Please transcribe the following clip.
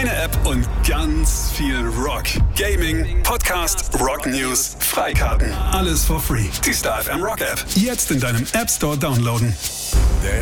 Eine App und ganz viel Rock. Gaming, Podcast, Rock News, Freikarten. Alles for free. Die Star FM Rock App. Jetzt in deinem App Store downloaden. Der